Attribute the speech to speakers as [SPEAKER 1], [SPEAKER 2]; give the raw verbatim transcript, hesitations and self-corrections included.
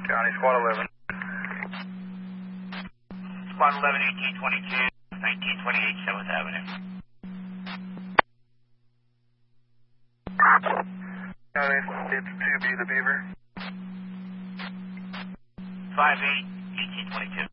[SPEAKER 1] County Squad eleven.
[SPEAKER 2] Squad eleven, eighteen twenty-two, nineteen twenty-eight, seventh Avenue.
[SPEAKER 1] County, it's two B the Beaver.
[SPEAKER 2] five eight, eighteen twenty-two.